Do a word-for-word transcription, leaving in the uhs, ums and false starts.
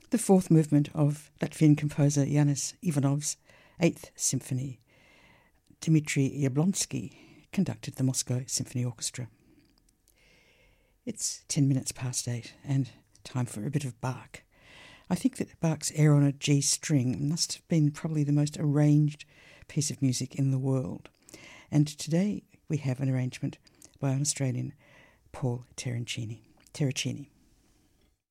the fourth movement of Latvian composer Yanis Ivanov's Eighth Symphony. Dmitry Yablonsky conducted the Moscow Symphony Orchestra. It's ten minutes past eight and time for a bit of Bach. I think that Bach's Air on a G string must have been probably the most arranged piece of music in the world. And today we have an arrangement by an Australian, Paul Terracini. Terracini.